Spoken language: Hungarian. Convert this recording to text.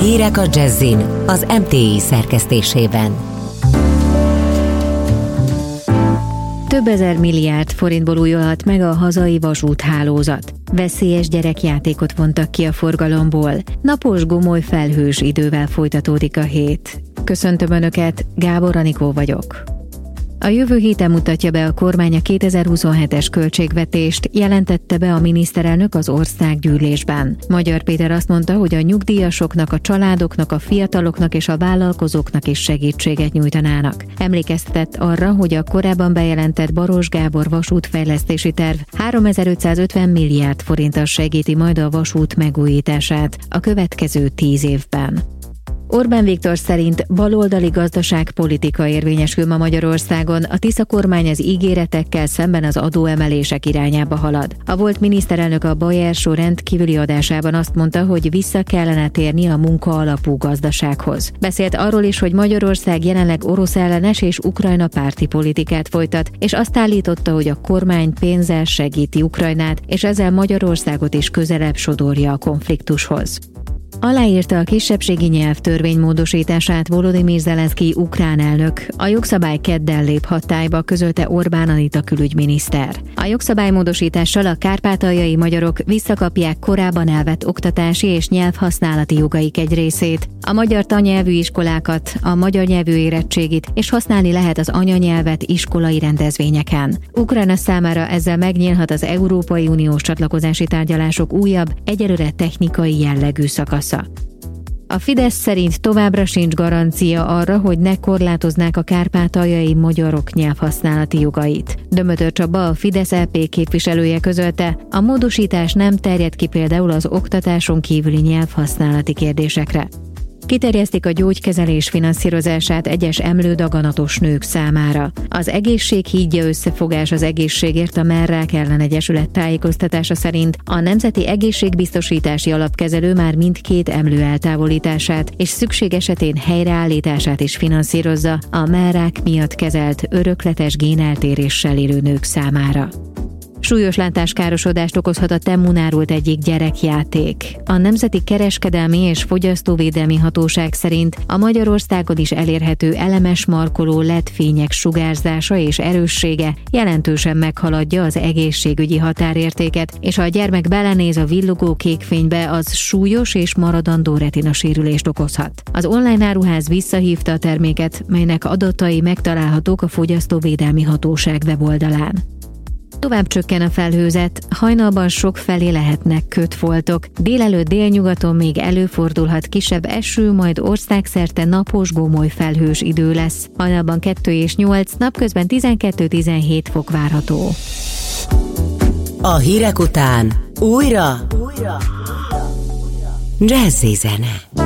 Hírek a Jazzin az MTI szerkesztésében. Több ezer milliárd forintból újulhat meg a hazai vasúthálózat. Veszélyes gyerekjátékot vontak ki a forgalomból. Napos, gomoly, felhős idővel folytatódik a hét. Köszöntöm Önöket, Gábor Anikó vagyok. A jövő héten mutatja be a kormány a 2027-es költségvetést, jelentette be a miniszterelnök az országgyűlésben. Magyar Péter azt mondta, hogy a nyugdíjasoknak, a családoknak, a fiataloknak és a vállalkozóknak is segítséget nyújtanának. Emlékeztetett arra, hogy a korábban bejelentett Baross Gábor vasútfejlesztési terv 3550 milliárd forinttal segíti majd a vasút megújítását a következő 10 évben. Orbán Viktor szerint baloldali gazdaságpolitika érvényesül ma Magyarországon, a Tisza kormány az ígéretekkel szemben az adóemelések irányába halad. A volt miniszterelnök a Bayer Show rendkívüli adásában azt mondta, hogy vissza kellene térni a munka alapú gazdasághoz. Beszélt arról is, hogy Magyarország jelenleg orosz ellenes és Ukrajna párti politikát folytat, és azt állította, hogy a kormány pénzzel segíti Ukrajnát, és ezzel Magyarországot is közelebb sodorja a konfliktushoz. Aláírta a kisebbségi nyelvtörvény módosítását Volodymyr Zelenszkij ukrán elnök. A jogszabály kedden lép hatályba, közölte Orbán Anita külügyminiszter. A jogszabálymódosítással a kárpátaljai magyarok visszakapják korábban elvett oktatási és nyelvhasználati jogaik egy részét, a magyar tannyelvű iskolákat, a magyar nyelvű érettségit, és használni lehet az anyanyelvet iskolai rendezvényeken. Ukrajna számára ezzel megnyílhat az Európai Uniós csatlakozási tárgyalások újabb, egyelőre technikai jellegű szakasza. A Fidesz szerint továbbra sincs garancia arra, hogy ne korlátoznák a kárpátaljai magyarok nyelvhasználati jogait. Dömötör Csaba, a Fidesz EP képviselője közölte, a módosítás nem terjed ki például az oktatáson kívüli nyelvhasználati kérdésekre. Kiterjesztik a gyógykezelés finanszírozását egyes emlődaganatos nők számára. Az Egészség hídja összefogás az egészségért a Merrák ellen egyesület tájékoztatása szerint a Nemzeti Egészségbiztosítási Alapkezelő már mindkét emlő eltávolítását és szükség esetén helyreállítását is finanszírozza a Merrák miatt kezelt örökletes géneltéréssel élő nők számára. Súlyos látáskárosodást okozhat a Temun árult egyik gyerekjáték. A Nemzeti Kereskedelmi és Fogyasztóvédelmi Hatóság szerint a Magyarországon is elérhető elemes markoló LED fények sugárzása és erőssége jelentősen meghaladja az egészségügyi határértéket, és ha a gyermek belenéz a villogó kék fénybe, az súlyos és maradandó retinasérülést okozhat. Az online áruház visszahívta a terméket, melynek adatai megtalálhatók a Fogyasztóvédelmi Hatóság weboldalán. Tovább csökken a felhőzet, hajnalban sokfelé lehetnek kötfoltok, délelőtt délnyugaton még előfordulhat kisebb eső, majd országszerte napos, gomoly felhős idő lesz. Hajnalban 2 és 8, napközben 12-17 fok várható. A hírek után újra Jazzy zene.